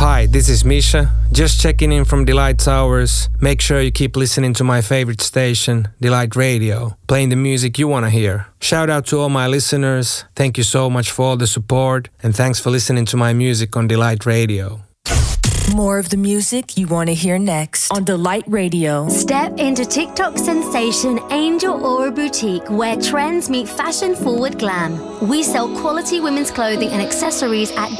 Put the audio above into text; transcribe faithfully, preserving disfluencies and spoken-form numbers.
Hi, this is Misha. Just checking in from Delight Towers. Make sure you keep listening to my favorite station, Delight Radio, playing the music you want to hear. Shout out to all my listeners. Thank you so much for all the support, and thanks for listening to my music on Delight Radio. More of the music you want to hear next on Delight Radio. Step into TikTok sensation Angel Aura Boutique, where trends meet fashion-forward glam. We sell quality women's clothing and accessories at